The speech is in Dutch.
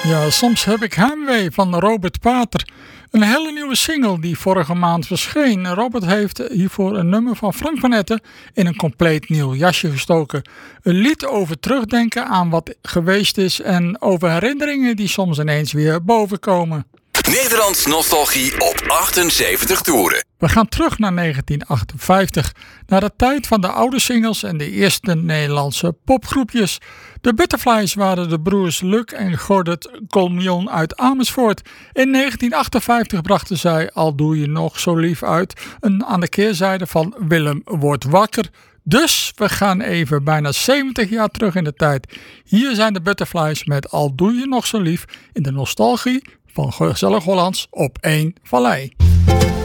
Ja, soms heb ik heimwee van Robert Pater. Een hele nieuwe single die vorige maand verscheen. Robert heeft hiervoor een nummer van Frank van Etten in een compleet nieuw jasje gestoken. Een lied over terugdenken aan wat geweest is en over herinneringen die soms ineens weer bovenkomen. Nederlands nostalgie op 78 toeren. We gaan terug naar 1958, naar de tijd van de oude singles en de eerste Nederlandse popgroepjes. De Butterflies waren de broers Luc en Gordert Colmion uit Amersfoort. In 1958 brachten zij Al doe je nog zo lief uit, aan de keerzijde van Willem wordt wakker. Dus we gaan even bijna 70 jaar terug in de tijd. Hier zijn de Butterflies met Al doe je nog zo lief in de nostalgie van Gezellig Hollands op 1 Vallei.